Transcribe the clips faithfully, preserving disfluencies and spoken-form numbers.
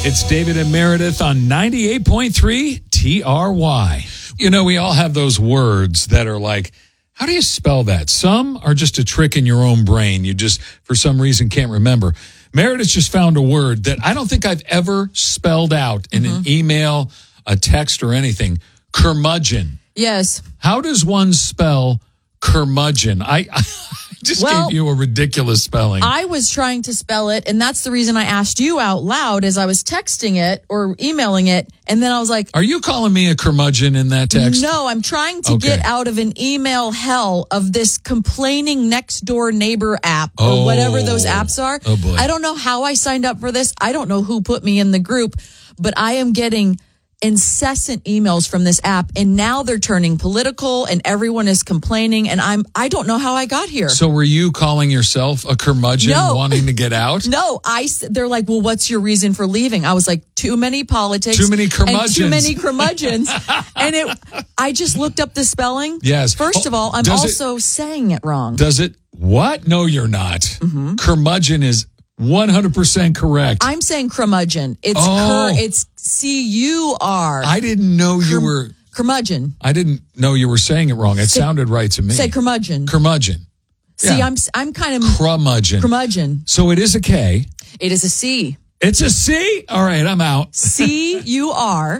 It's David and Meredith on ninety-eight point three T R Y. You know, we all have those words that are like, how do you spell that? Some are just a trick in your own brain. You just, for some reason, can't remember. Meredith just found a word that I don't think I've ever spelled out in mm-hmm. an email, a text, or anything. Curmudgeon. Yes. How does one spell curmudgeon? I, I just well, gave you a ridiculous spelling. I was trying to spell it, and that's the reason I asked you out loud as I was texting it or emailing it, and then I was like... Are you calling me a curmudgeon in that text? No, I'm trying to okay. get out of an email hell of this complaining next door neighbor app or oh. whatever those apps are. Oh, boy. I don't know how I signed up for this. I don't know who put me in the group, but I am getting incessant emails from this app, and now they're turning political and everyone is complaining, and I'm I don't know how I got here. So were you calling yourself a curmudgeon no. wanting to get out? No, I they're like, well, what's your reason for leaving? I was like, too many politics, too many curmudgeons, and too many curmudgeons. And it I just looked up the spelling. Yes. First of all, I'm does also it, saying it wrong. Does it what? No, you're not. Mm-hmm. Curmudgeon is one hundred percent correct. I'm saying curmudgeon. It's oh. cur, it's C U R. I didn't know you Cur- were curmudgeon. I didn't know you were saying it wrong. It say, sounded right to me. Say curmudgeon. Curmudgeon. See, yeah. I'm I'm kind of curmudgeon. Curmudgeon. So it is a K. It is a C. It's a C? All right, I'm out. C U R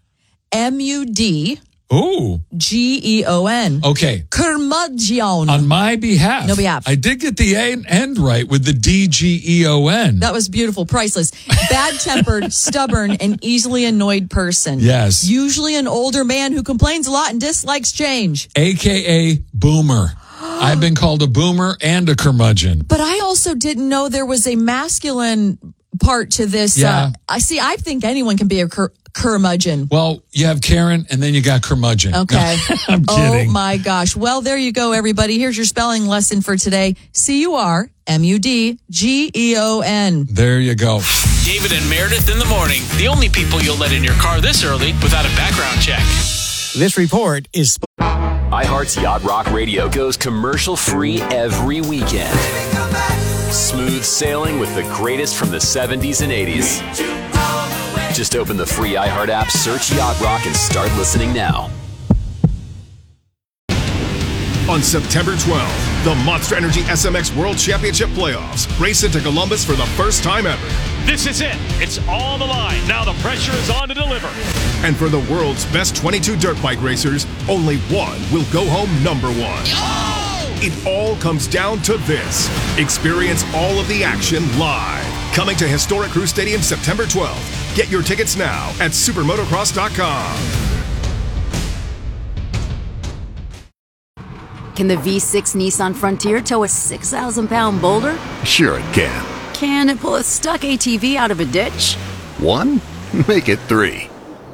M U D Ooh. G E O N. Okay. Curmudgeon. On my behalf. No behalf. I did get the A and end right with the D G E O N. That was beautiful. Priceless. Bad-tempered, stubborn, and easily annoyed person. Yes. Usually an older man who complains a lot and dislikes change. A K A boomer. I've been called a boomer and a curmudgeon. But I also didn't know there was a masculine part to this. Yeah. Uh, I see. I think anyone can be a cur- curmudgeon. Well, you have Karen, and then you got curmudgeon. Okay. No, I'm kidding. Oh, my gosh. Well, there you go, everybody. Here's your spelling lesson for today. C U R M U D G E O N. There you go. David and Meredith in the morning. The only people you'll let in your car this early without a background check. This report is... iHeart's Yacht Rock Radio goes commercial-free every weekend. Smooth sailing with the greatest from the seventies and eighties. Just open the free iHeart app, search Yacht Rock, and start listening now. On September twelfth, the Monster Energy S M X World Championship Playoffs race into Columbus for the first time ever. This is it. It's all on the line. Now the pressure is on to deliver. And for the world's best twenty-two dirt bike racers, only one will go home number one. Oh! It all comes down to this. Experience all of the action live. Coming to historic Crew Stadium September twelfth. Get your tickets now at supermotocross dot com. Can the V six Nissan Frontier tow a six thousand pound boulder? Sure it can. Can it pull a stuck A T V out of a ditch? One? Make it three.